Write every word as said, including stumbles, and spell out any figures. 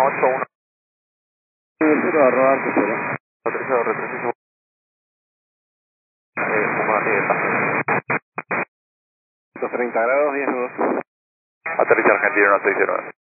ocho uno. cero arroba arco cero. Aterrizado, retroceso. Eh, Puma, eh, paso. treinta grados, diez nudos. Aterriza Argentina uno seis cero.